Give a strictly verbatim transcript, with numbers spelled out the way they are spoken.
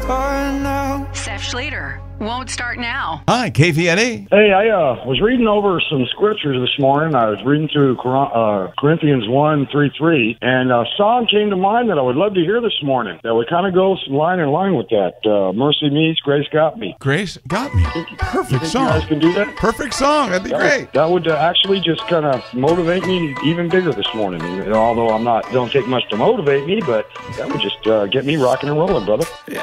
start now. Seth Schlater won't start now. Hi, K V N A. Hey, I uh, was reading over some scriptures this morning. I was reading through uh, Corinthians one, three, three, and a song came to mind that I would love to hear this morning that would kind of go line in line with that. Uh, Mercy meets, grace got me. Grace got me. Perfect You song. guys can do that? Perfect song. That'd be That great. would, that would uh, actually just kind of motivate me even bigger this morning. And although I'm not, don't take much to motivate me, but that would just uh, get me rocking and rolling, brother.